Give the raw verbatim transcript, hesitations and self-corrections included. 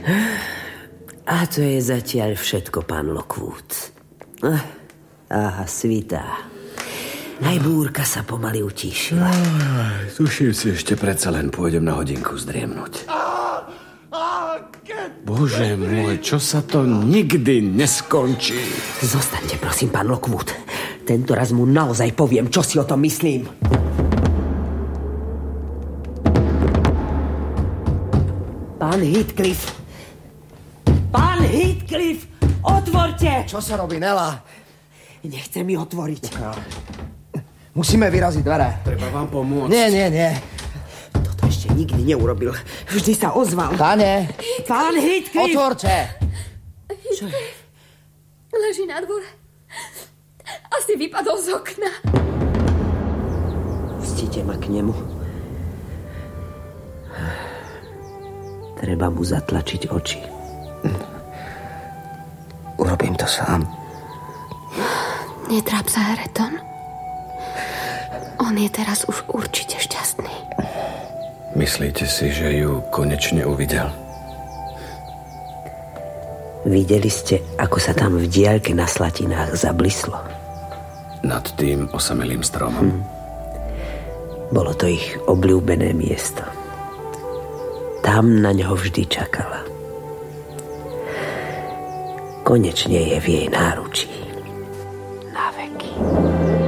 A to je zatiaľ všetko, pán Lockwood. Aha, svitá. Aj búrka sa pomaly utíšila. Tuším si, ešte predsa len pôjdem na hodinku zdriemnúť. Bože môj, čo sa to nikdy neskončí? Zostaňte, prosím, pán Lockwood. Tento raz mu naozaj poviem, čo si o tom myslím. Pán Heathcliff! Pán Heathcliff! Otvorte! Čo sa robí, Nela? Nechce mi otvoriť. No. Musíme vyraziť dvere. Treba vám pomôcť. Nie, nie, nie. Toto ešte nikdy neurobil. Vždy sa ozval. Pane! Pán Heathcliff! Otvorte! Čo je? Leží na dvore. Asi vypadol z okna. Pustite ma k nemu. Treba mu zatlačiť oči. Urobím to sám. Netráp sa, Hareton. On je teraz už určite šťastný. Myslíte si, že ju konečne uvidel? Videli ste, ako sa tam v diaľke na slatinách zablislo? Nad tým osamelým stromom? Hm. Bolo to ich obľúbené miesto. Tam na ňoho vždy čakala. Konečne je v jej náručí.